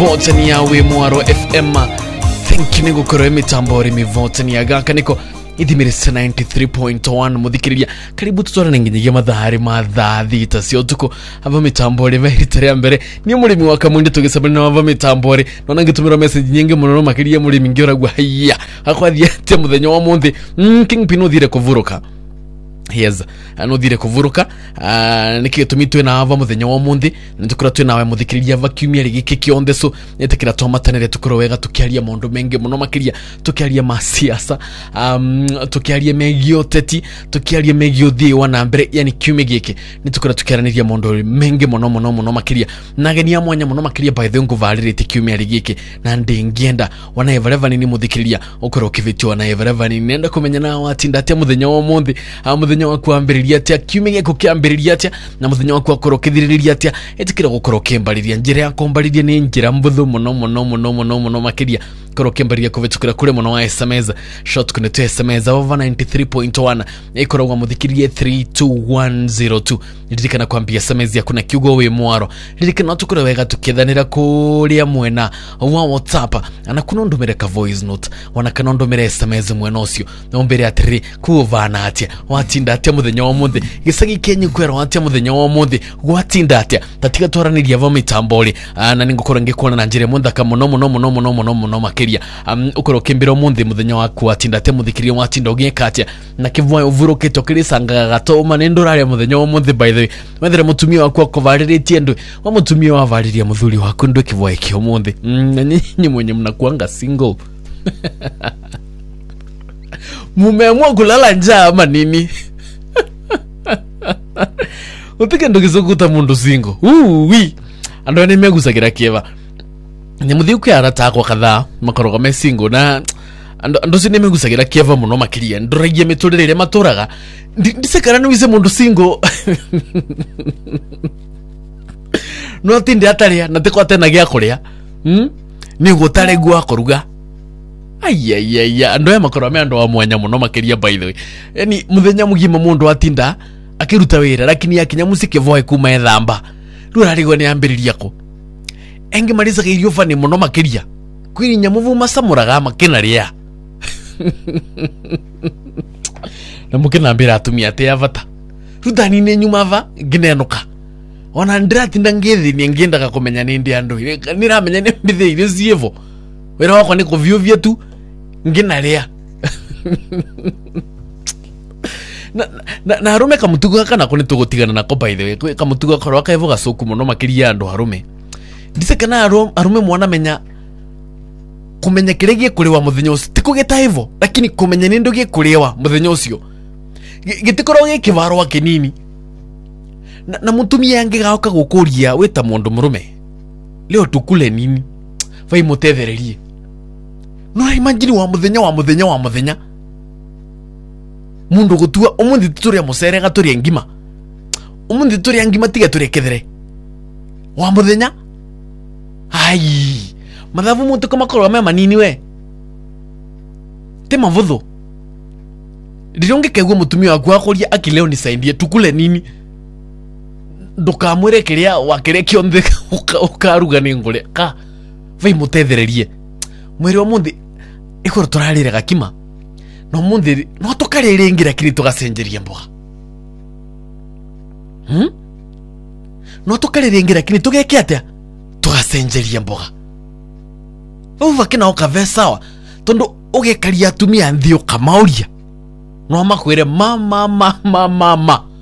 mivotani yawe Mwaro FM. Thank you nigo koro emitambori mivotani yagaka niko ithimirisa 93.1 muthikiriria. Karibu tutwarane nginyagia mathari mathathita cio tuko ava mitambori vehitare ya mbere ni murimi wa Kamundi tugisabana na ava mitambori nona ngitumira message nyingi muno makiria murimi ngioragwa haya akwathia te muthenya wa munthi Kingpin uthire kuvuruka. Yes, anothire kuvuruka niki tumitwe na ava muthenya wa munthi nitukura twe nawe muthikiriria vacuumia rigiki kionde so netekira tomatanere tukoro wega tukiaria mondo mengi muno makiria tukiaria masiasa tukiaria megio teti tukiaria megio thie wana mbere yani kiumia giki nitukura tukiaraniria mondo mengi muno makiria nagenia mwanya muno makiria by the nguvaririte kiumia rigiki na ndingienda wana evereva nini muthikiriria ukoro kivitio wana evereva nini nenda kumenya na watinda ate muthenya wa munthi muthenya wa kuambiriria atia kiumia giko kiambiriria atia na muthenya wa kukorokithiriria atia etikira gukorokembariria njira ya kombariria ni njira mbuthu muno makiria korokembariria kuvetukira kure muno wa SMS short connect SMS over 93.1 ikorogwa muthikirie 32102 ndirikana kwambia SMS ya kuna kiugo we Mwaro ndirikana tukure wega tukithanira kuria mwena wa WhatsApp ana kuno ndumire ka voice note wana kana ndumire SMS mwena ucio nombere atiri kuvana atia watinda atia muthenya wa munthi gisagi kenyu kwera atia muthenya wa munthi watinda atia tatiga twaraniria va mitambori na ningukora ngikuona na njire munthaka muno makiria ukoro kimbiro munthi muthenya wa kwatinda atia muthikiria watinda ugeka atia na kivwa uvurukito kirisanga gatoma ninduraria muthenya wa munthi by the way wethere mutumia waku akovariritie ndu wa mutumia wa variria muthuri waku ndu kivwa ikio munthi nyinyi mwenye mnakuanga single mumeamua kulala njaa ama nini? Utike ndo kizokuta mundu singo wi ando ni megusagira kieva ni muthi ukiara takwa kadhaa makoroga me singo na ando sine megusagira kieva muno makiria ndoragie miturire maturaga ndisekara ni wise mundu singo no tinde ataria na teko atena gia kuria ni gutare gwa kuruga ayayaya ando ya makoro me ando wa mwanya muno makiria by the way yani muthenya mugima mundu atinda akiruta wira lakini yakinya musike voe kuma ethamba rurarigo ni ambiriria ko engi mariza irio fani muno makiria kwirinya muvuma samuraga makinaria na mukina mbira atumia te avata rudani ne nyuma va ginenuka ona ndrati ndangethi ni ngienda kumenya ni ndi andu niramenya ni mbithe irio zievo wera wako ni kuvyovia tu nginaria na harume kamutuga kana kone tugotigana nako by the way kamutuga korwa kaivo gasoku muno makiria andu harume ndise kana harume mwana menya kumenya kiregie kuliwa muthenya ucio tikugeta hivyo lakini kumenya nindo gie kuliwa muthenya ucio gitikoro gikivaro kinini na mutumia yange gaoka gukuria weta mundu murume leo tukule nini vai mutethererie no imagine wa muthenya mundu gutua umuthi tuturia musere gaturia ngima umuthi tuturia ngima tiga turia kethere wa muthenya ai mathavu mutu kama korwa me manini we te mavuthu ndironge kegwe mutumia waku akoria akileo ni saidie tukule nini ndukamwire kiria wakire kionthe ukaruga ni ngure ka vai mutethererie mwiri wa muthi ikoro turarire gakima no muthi no tukarire ngira kiri tugacenjeria mboga no tukarire ngira kiri tugeke atia tugacenjeria mboga uva kina okave sawa tondo ugekaria atumia nthio kamauria no makwire mama